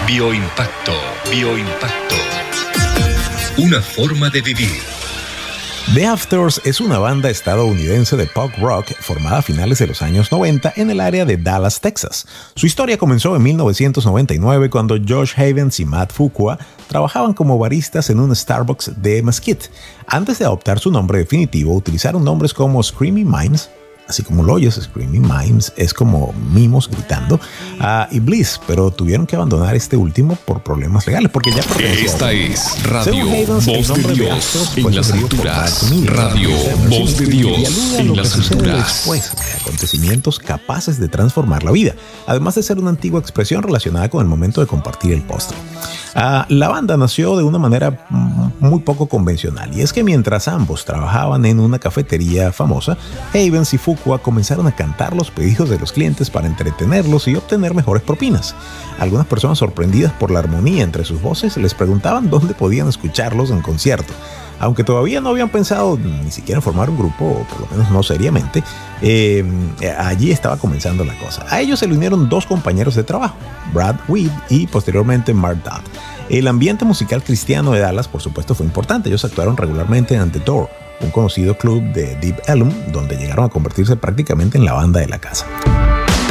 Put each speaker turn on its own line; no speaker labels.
Bioimpacto. Bioimpacto. Una forma de vivir.
The Afters es una banda estadounidense de pop rock formada a finales de los años 90 en el área de Dallas, Texas. Su historia comenzó en 1999 cuando Josh Havens y Matt Fuqua trabajaban como baristas en un Starbucks de Mesquite. Antes de adoptar su nombre definitivo, utilizaron nombres como Screaming Mimes, así como lo oyes, Screaming Mimes es como mimos gritando, y Bliss, pero tuvieron que abandonar este último por problemas legales, porque ya
Esta es Radio Voz de Dios en las alturas. Radio Voz de Dios en las alturas.
Después de acontecimientos capaces de transformar la vida, además de ser una antigua expresión relacionada con el momento de compartir el postre. La banda nació de una manera muy poco convencional, y es que mientras ambos trabajaban en una cafetería famosa, Havens y Fuqua comenzaron a cantar los pedidos de los clientes para entretenerlos y obtener mejores propinas. Algunas personas, sorprendidas por la armonía entre sus voces, les preguntaban dónde podían escucharlos en concierto. Aunque todavía no habían pensado ni siquiera en formar un grupo, o por lo menos no seriamente, allí estaba comenzando la cosa. A ellos se le unieron dos compañeros de trabajo, Brad Weed y posteriormente Mark Dodd. El ambiente musical cristiano de Dallas, por supuesto, fue importante. Ellos actuaron regularmente en The Door, un conocido club de Deep Ellum, donde llegaron a convertirse prácticamente en la banda de la casa.